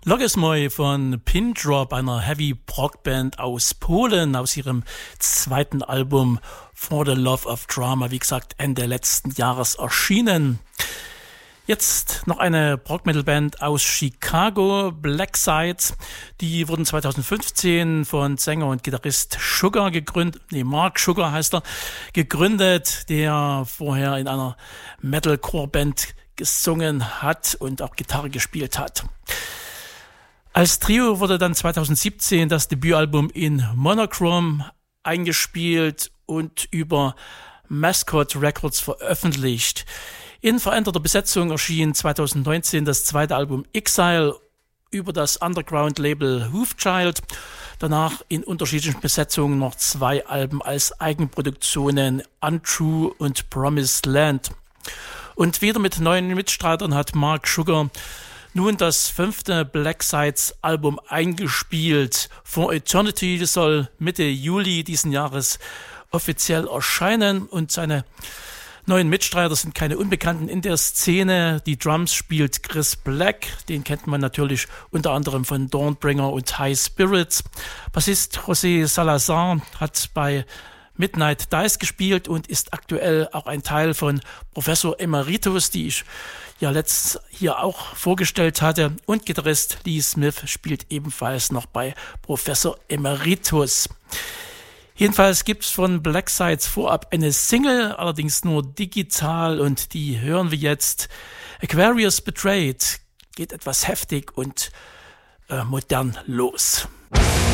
Logismoj von Pindrop, einer Heavy-Prog-Band aus Polen, aus ihrem zweiten Album For the Love of Drama, wie gesagt, Ende letzten Jahres erschienen. Jetzt noch eine Prog-Metal-Band aus Chicago, Black Sides. Die wurden 2015 von Sänger und Gitarrist Sugar gegründet, Mark Sugar heißt er, gegründet, der vorher in einer Metalcore-Band gesungen hat und auch Gitarre gespielt hat. Als Trio wurde dann 2017 das Debütalbum in Monochrome eingespielt und über Mascot Records veröffentlicht. In veränderter Besetzung erschien 2019 das zweite Album Exile über das Underground-Label Hoofchild. Danach in unterschiedlichen Besetzungen noch 2 Alben als Eigenproduktionen, Untrue und Promised Land. Und wieder mit neuen Mitstreitern hat Mark Sugar nun das 5. Black Sides Album eingespielt. For Eternity soll Mitte Juli diesen Jahres offiziell erscheinen und seine neuen Mitstreiter sind keine Unbekannten in der Szene. Die Drums spielt Chris Black, den kennt man natürlich unter anderem von Dawnbringer und High Spirits. Bassist José Salazar hat bei Midnight Dice gespielt und ist aktuell auch ein Teil von Professor Emeritus, die ich ja letztens hier auch vorgestellt hatte. Und Gitarrist Lee Smith spielt ebenfalls noch bei Professor Emeritus. Jedenfalls gibt's von Black Sides vorab eine Single, allerdings nur digital, und die hören wir jetzt. Aquarius Betrayed geht etwas heftig und modern los.